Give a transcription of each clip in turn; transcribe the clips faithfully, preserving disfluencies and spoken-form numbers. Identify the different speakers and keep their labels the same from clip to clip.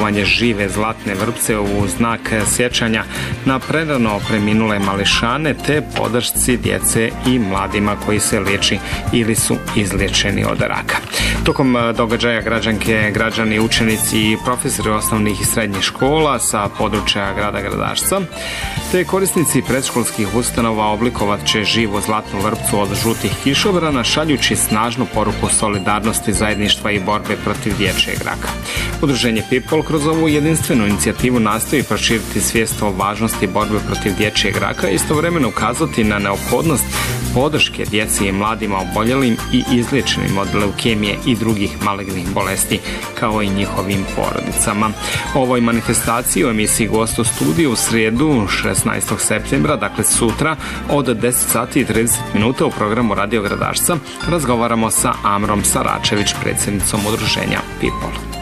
Speaker 1: praznovanje žive zlatne vrpce u znak sjećanja na prerano preminule mališane te podršci djece i mladima koji se liječi ili su izliječeni od raka. Tokom događaja građanke, građani, učenici i profesori osnovnih i srednjih škola sa područja grada Gradačca te korisnici predškolskih ustanova oblikovat će živu zlatnu vrpcu od žutih kišobrana šaljući snažnu poruku solidarnosti, zajedništva i borbe protiv dječjeg raka. Udruženje People kroz ovu jedinstvenu inicijativu nastoji proširiti svijest o važnosti borbe protiv dječjeg raka i istovremeno ukazati na neophodnost podrške djeci i mladima oboljelim i izliječenim od leukemije i drugih malignih bolesti, kao i njihovim porodicama. O ovoj manifestaciji u emisiji Gost u studiju u srijedu šesnaestog septembra, dakle sutra, od deset sati i trideset minuta u programu Radio Gradačca razgovaramo sa Amrom Saračević, predsjednicom udruženja People.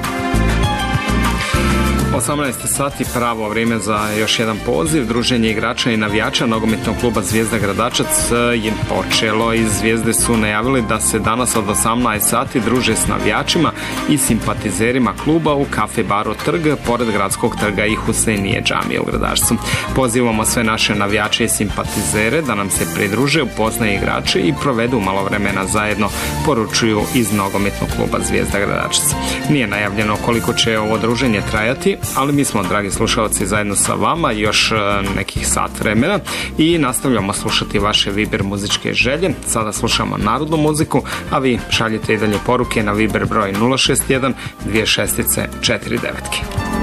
Speaker 1: osamnaest sati, pravo vrijeme za još jedan poziv. Druženje igrača i navijača nogometnog kluba Zvijezda Gradačac je počelo i Zvijezde su najavili da se danas od osamnaest sati druže s navijačima i simpatizerima kluba u kafe baru Trg, pored gradskog trga i Husejnije džamije u Gradačcu. Pozivamo sve naše navijače i simpatizere da nam se pridruže, upoznaju igrače i provedu malo vremena zajedno, poručuju iz nogometnog kluba Zvijezda Gradačac. Nije najavljeno koliko će ovo druženje trajati, ali mi smo, dragi slušalci, zajedno sa vama još nekih sat vremena i nastavljamo slušati vaše Viber muzičke želje. Sada slušamo narodnu muziku, a vi šaljite i dalje poruke na Viber broj nula šest jedan dvije šest četiri devet.